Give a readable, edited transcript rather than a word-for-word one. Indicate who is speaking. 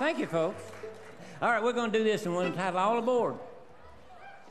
Speaker 1: Thank you, folks. All right, we're going to do this and we'll have all aboard.